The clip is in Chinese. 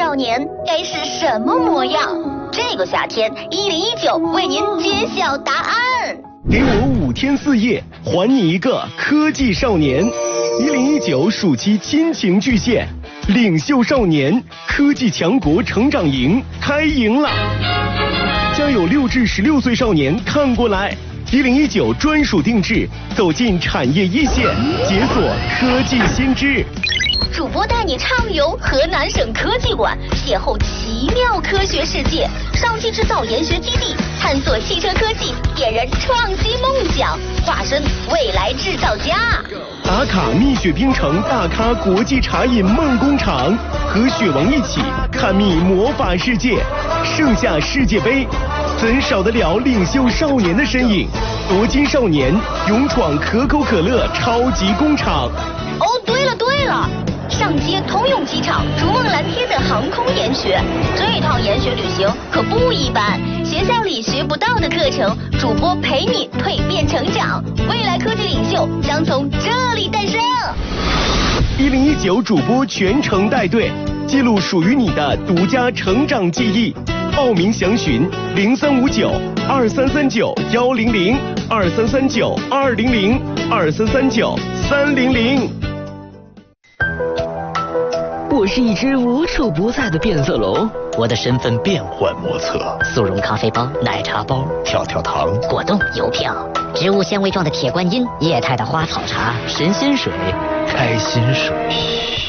少年该是什么模样？这个夏天，1019为您揭晓答案。 给我5天4夜，还你一个科技少年。1019暑期亲情巨献，领袖少年科技强国成长营开营了，将有6至16岁少年看过来。1019专属定制，走进产业一线，解锁科技新知。 主播带你畅游河南省科技馆，邂逅奇妙科学世界；上汽制造研学基地，探索汽车科技，点燃创新梦想，化身未来制造家。 打卡蜜雪冰城大咖国际茶饮梦工厂，和雪王一起探秘魔法世界。盛夏世界杯，怎少得了领袖少年的身影？夺金少年勇闯可口可乐超级工厂。 哦，对了，上接通用机场、逐梦蓝天的航空研学，这趟研学旅行可不一般，学校里学不到的课程，主播陪你蜕变成长，未来科技领袖将从这里诞生。 1019主播全程带队，记录属于你的独家成长记忆。报名详询03592339-100，2339-200，2339-300。 我是一只无处不在的变色龙， 我的身份变幻莫测， 速溶咖啡包、奶茶包、 跳跳糖、 果冻、邮票、植物纤维状的铁观音、液态的花草茶、 神仙水、开心水。